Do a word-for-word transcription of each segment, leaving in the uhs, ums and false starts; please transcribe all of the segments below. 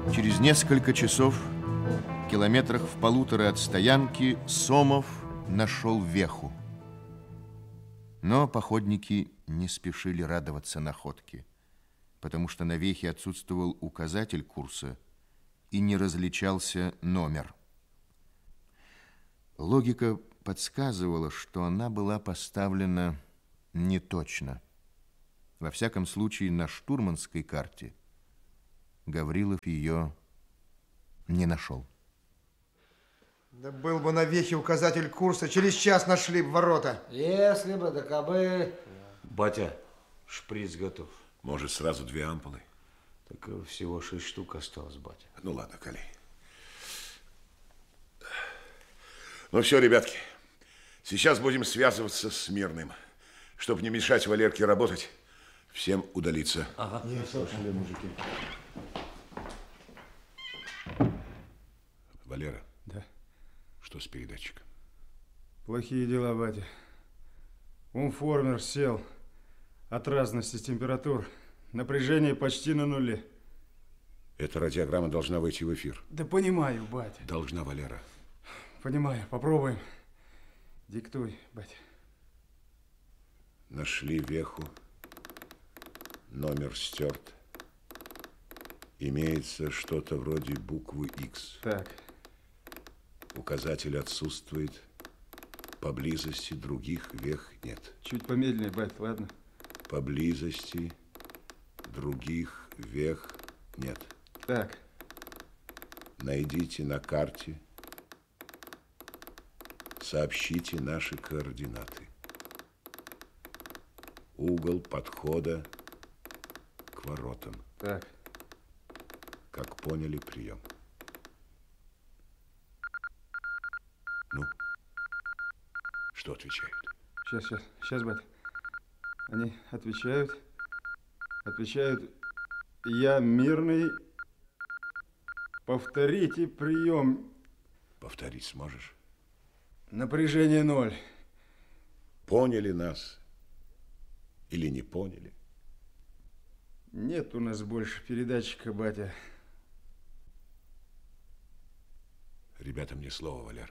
Через несколько часов, в километрах в полутора от стоянки, Сомов нашел веху. Но походники не спешили радоваться находке, потому что на вехе отсутствовал указатель курса и не различался номер. Логика подсказывала, что она была поставлена неточно. Во всяком случае, на штурманской карте Гаврилов ее не нашел. Да был бы на вехе указатель курса, через час нашли бы ворота. Если бы, да кабы. Батя, шприц готов. Может, сразу две ампулы? Так всего шесть штук осталось, батя. Ну ладно, коли. Ну все, ребятки, сейчас будем связываться с Мирным. Чтобы не мешать Валерке работать, всем удалиться. Ага. Пошли, мужики. Валера. Да. Что с передатчиком? Плохие дела, батя. Умформер сел от разности температур. Напряжение почти на нуле. Эта радиограмма должна выйти в эфир. Да понимаю, батя. Должна, Валера. Понимаю, попробуем. Диктуй, батя. Нашли веху. Номер стерт. Имеется что-то вроде буквы Х. Так. Указатель отсутствует. Поблизости других вех нет. Чуть помедленнее, бать, ладно? Поблизости других вех нет. Так. Найдите на карте. Сообщите наши координаты. Угол подхода к воротам. Так. Как поняли, прием. Ну, что отвечают? Сейчас, сейчас, сейчас, бать. Они отвечают. Отвечают. Я Мирный. Повторите прием. Повторить сможешь? Напряжение ноль. Поняли нас или не поняли? Нет у нас больше передатчика, батя. Ребята, мне слово, Валера.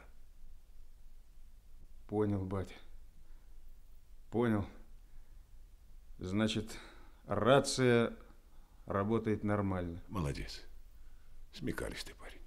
Понял, батя. Понял. Значит, рация работает нормально. Молодец. Смекалистый парень.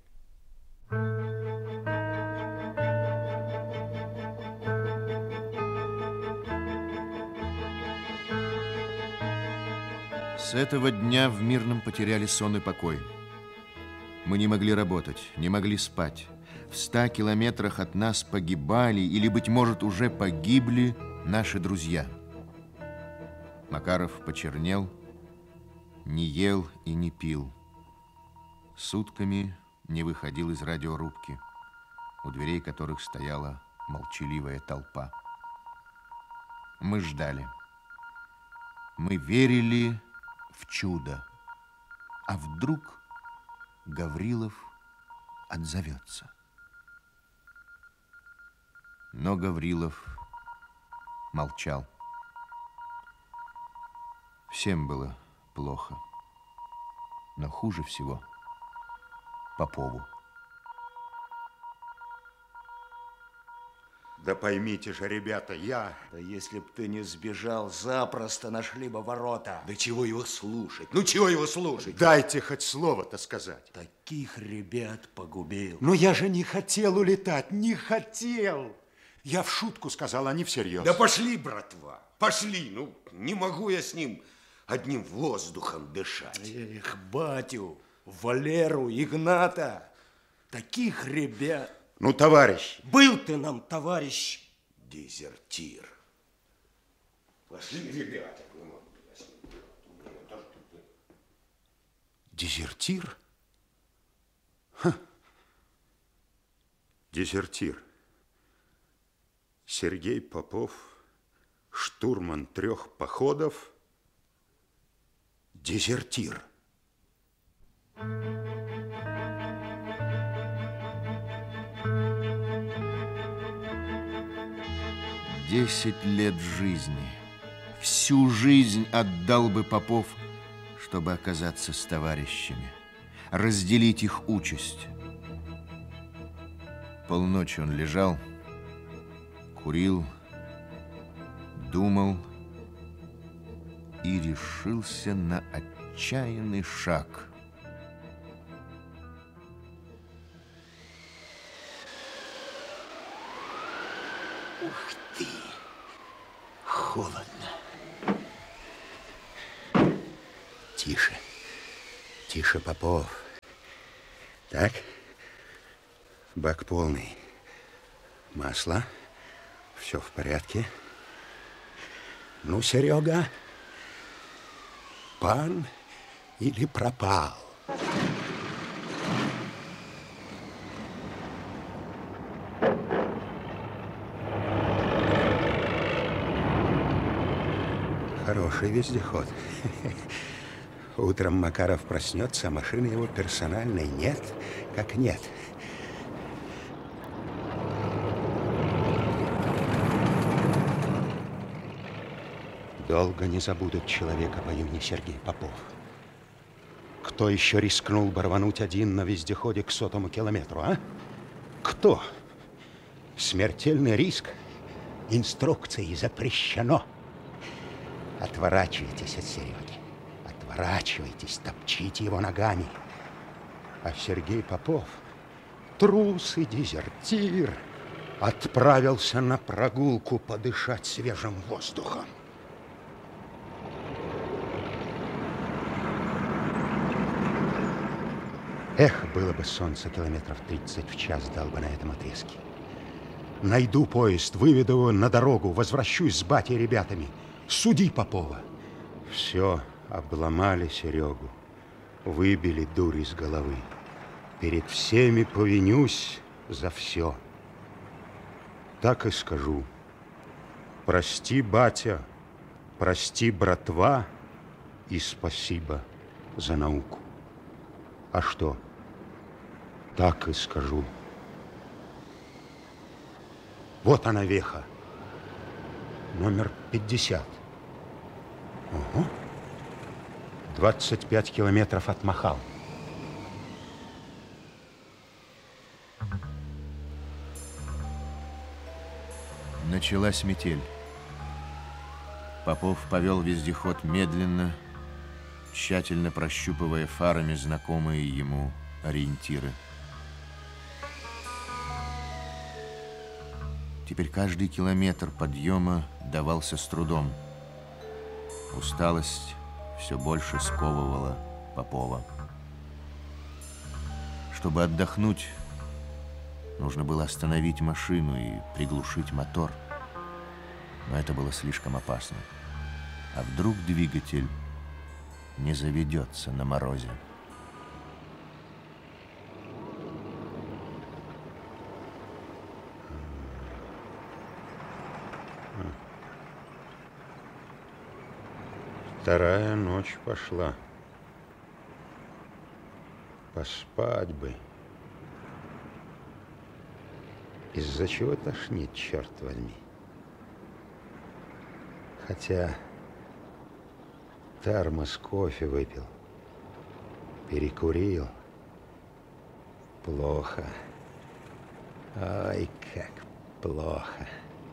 С этого дня в Мирном потеряли сон и покой. Мы не могли работать, не могли спать. В ста километрах от нас погибали или, быть может, уже погибли наши друзья. Макаров почернел, не ел и не пил. Сутками не выходил из радиорубки, у дверей которых стояла молчаливая толпа. Мы ждали. Мы верили в чудо. А вдруг Гаврилов отзовется? Но Гаврилов молчал. Всем было плохо. Но хуже всего Попову. Да поймите же, ребята, я... Да если б ты не сбежал, запросто нашли бы ворота. Да чего его слушать? Ну, чего его слушать? Дайте хоть слово-то сказать. Таких ребят погубил. Но я же не хотел улетать, не хотел. Я в шутку сказал, а не всерьез. Да пошли, братва, пошли. Ну, не могу я с ним одним воздухом дышать. Эх, батю, Валеру, Игната, таких ребят. Ну, товарищ. Был ты нам, товарищ. Дезертир. Пошли, ребята. Дезертир? Ха. Дезертир. Сергей Попов, штурман трех походов, дезертир. Десять лет жизни. Всю жизнь отдал бы Попов, чтобы оказаться с товарищами. разделить их участь. Полночи он лежал, курил, думал и решился на отчаянный шаг. Ух ты! Холодно. Тише. Тише, Попов. Так. Бак полный. Масло. Все в порядке. Ну, Серега, пан или пропал? Хороший вездеход. Утром Макаров проснется, а машины его персональной нет, как нет. Долго не забудут человека по имени Сергей Попов. Кто еще рискнул бы рвануть один на вездеходе к сотому километру, а? Кто? Смертельный риск. Инструкции запрещено. Отворачивайтесь от Сереги. Отворачивайтесь, топчите его ногами. А Сергей Попов, трус и дезертир, отправился на прогулку подышать свежим воздухом. Эх, было бы солнце, километров тридцать в час дал бы на этом отрезке. Найду поезд, выведу его на дорогу, возвращусь с батей и ребятами. Суди Попова. Все, обломали Серегу, выбили дурь из головы. Перед всеми повинюсь за все. Так и скажу. Прости, батя, прости, братва, и спасибо за науку. А что? Так и скажу. Вот она, веха. Номер пятьдесят. Ого. двадцать пять километров отмахал. Началась метель. Попов повел вездеход медленно, тщательно прощупывая фарами знакомые ему ориентиры. Теперь каждый километр подъема давался с трудом. Усталость все больше сковывала Попова. Чтобы отдохнуть, нужно было остановить машину и приглушить мотор. Но это было слишком опасно. А вдруг двигатель не заведется на морозе? Вторая ночь пошла. Поспать бы. Из-за чего тошнит, черт возьми? Хотя термос кофе выпил, перекурил. Плохо. Ай, как плохо.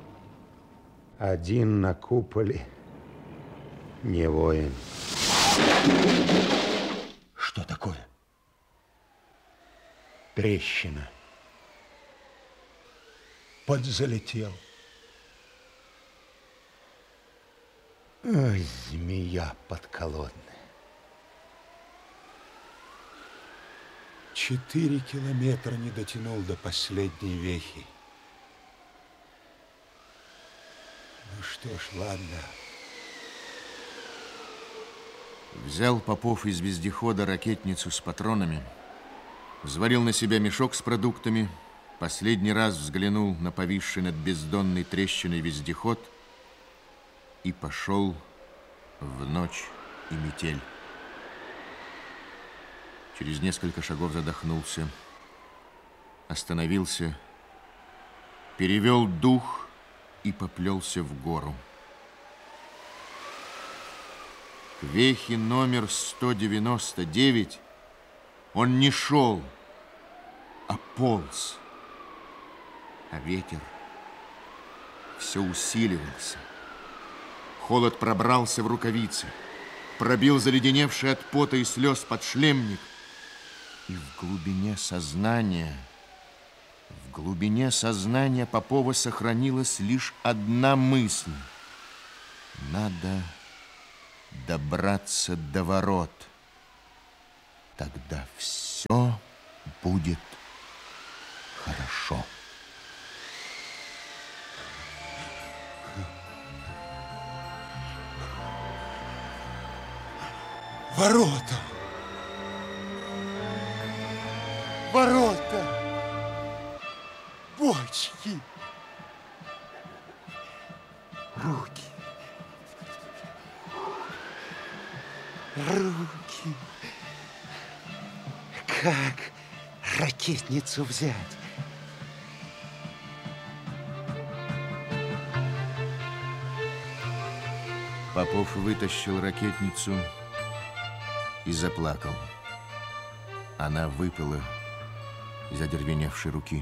Один на куполе не воин. Что такое? Трещина. Подзалетел. Ой, змея подколодная. Четыре километра не дотянул до последней вехи. Ну что ж, ладно. Взял Попов из вездехода ракетницу с патронами, взвалил на себя мешок с продуктами, последний раз взглянул на повисший над бездонной трещиной вездеход и пошел в ночь и метель. Через несколько шагов задохнулся, остановился, перевел дух и поплелся в гору. К вехе номер сто девяносто девять Он не шел, а полз. А ветер все усиливался. Холод пробрался в рукавицы, пробил заледеневший от пота и слез подшлемник. И в глубине сознания, в глубине сознания Попова сохранилась лишь одна мысль. Надо добраться до ворот. Тогда все будет хорошо. Ворота! Ворота! Бочки! Руки! Руки! Как ракетницу взять? Попов вытащил ракетницу и заплакал. Она выпала из одервеневшей руки.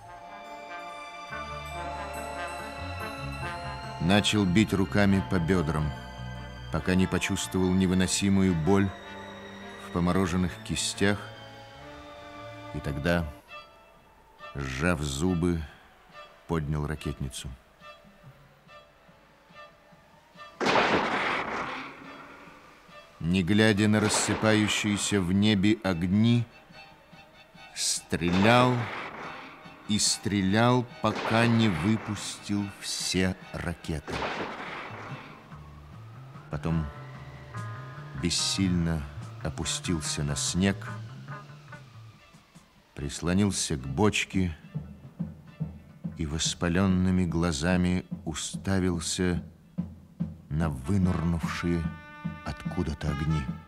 Начал бить руками по бедрам, пока не почувствовал невыносимую боль в помороженных кистях, и тогда, сжав зубы, поднял ракетницу. Не глядя на рассыпающиеся в небе огни, стрелял и стрелял, пока не выпустил все ракеты. Потом бессильно опустился на снег, прислонился к бочке и воспаленными глазами уставился на вынурнувшие откуда-то огни.